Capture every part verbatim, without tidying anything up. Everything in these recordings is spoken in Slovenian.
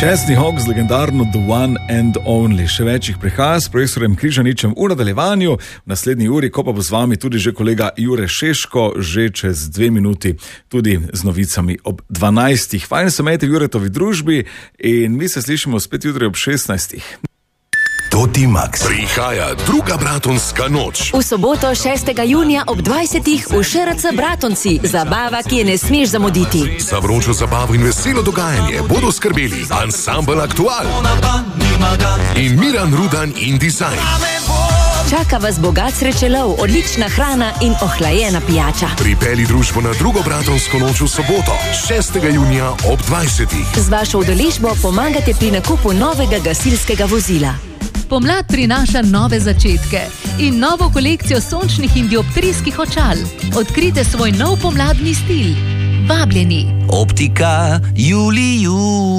Čestni Hawk z legendarno The One and Only. Še več jih prihaja s profesorjem Križaničem v nadaljevanju. V naslednji uri, ko pa bo z vami tudi že kolega Jure Šeško, že čez dve minuti tudi z novicami ob dvanajstih. Fajn se imejte v Juretovi družbi in mi se slišimo spet jutri ob šestnajstih. Toti Max. Prihaja druga Bratonska noč. V soboto šestega junija ob dvajsetih v Š R C Bratonci. Zabava, ki je ne smeš zamuditi. Za vročo zabavo in veselo dogajanje bodo skrbeli ansambel Aktual in Miran Rudan in Design. Čaka vas bogat srečelov, odlična hrana in ohlajena pijača. Pripelji družbo na drugo Bratonsko noč v soboto, šestega junija ob dvajsetih. Z vašo udeležbo pomagate pri nakupu novega gasilskega vozila. Pomlad prinaša nove začetke in novo kolekcijo sončnih in dioptrijskih očal. Odkrite svoj nov pomladni stil. Vabljeni. Optika Juliju.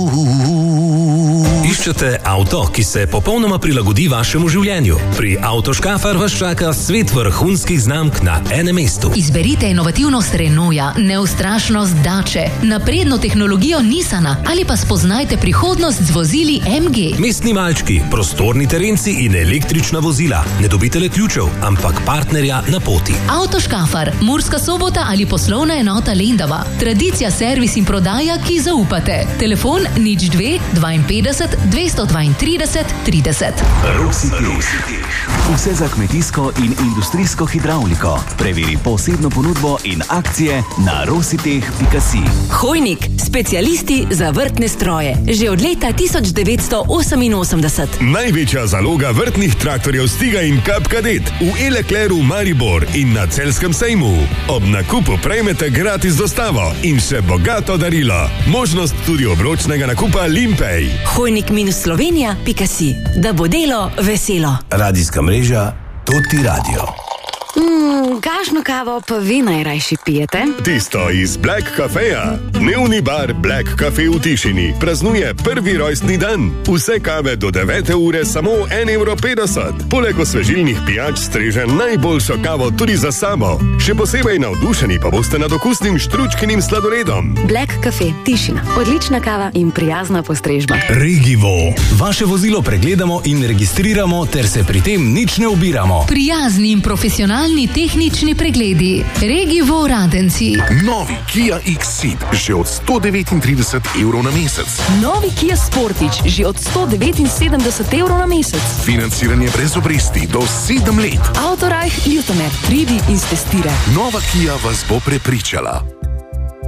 Iščete avto, ki se popolnoma prilagodi vašemu življenju? Pri Avtoškafar vas čaka svet vrhunskih znamk na enem mestu. Izberite inovativnost Renaulta, neustrašnost Dače, napredno tehnologijo Nissana ali pa spoznajte prihodnost z vozili M G. Mestni malčki, prostorni terenci in električna vozila. Ne dobite le ključev, ampak partnerja na poti. Avtoškafar, Murska Sobota ali poslovna enota Lendava. Tradicija, servis in prodaja, ki zaupate. Telefon nič dve dvainpetdeset dvesto dvaintrideset trideset. Rositeh. Vse za kmetijsko in industrijsko hidravliko. Preveri posebno ponudbo in akcije na rositeh pika si. Hojnik, specialisti za vrtne stroje. Že od leta tisoč devetsto oseminosemdeset. Največja zaloga vrtnih traktorjev Stiga in Kap Kadet v E-Leclercu Maribor in na Celjskem sejmu. Ob nakupu prejmete gratis dostavo in še bogato darilo. Možnost tudi obročnega nakupa Limpej. Hojnik minus slovenija pika si. Da bo delo veselo. Radijska mreža Toti Radio. Mm, kakšno kavo pa vi najrajši pijete? Tisto iz Black Cafeja. Dnevni bar Black Cafe v Tišini praznuje prvi rojstni dan. Vse kave do devete ure samo en evro petdeset. Poleg osvežilnih pijač streže najboljšo kavo tudi za samo. Še posebej navdušeni pa boste nad okusnim štručkinim sladoledom. Black Cafe, Tišina. Odlična kava in prijazna postrežba. Regivo. Vaše vozilo pregledamo in registriramo ter se pri tem nič ne ubiramo. Prijazni in profesionalni tehnični pregledi. Regivo Radenci. Novi Kia X-Ceed že od sto devetintrideset evrov na mesec. Novi Kia Sportage že od sto devetinsedemdeset evrov na mesec. Financiranje brez obresti do sedem let. Autorajh Ljutomer. Pridi in stestiraj. Nova Kia vas bo prepričala.